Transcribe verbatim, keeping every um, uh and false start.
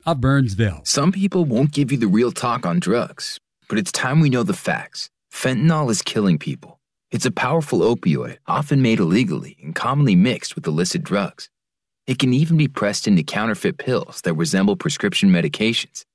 of Burnsville. Some people won't give you the real talk on drugs, but it's time we know the facts. Fentanyl is killing people. It's a powerful opioid, often made illegally and commonly mixed with illicit drugs. It can even be pressed into counterfeit pills that resemble prescription medications.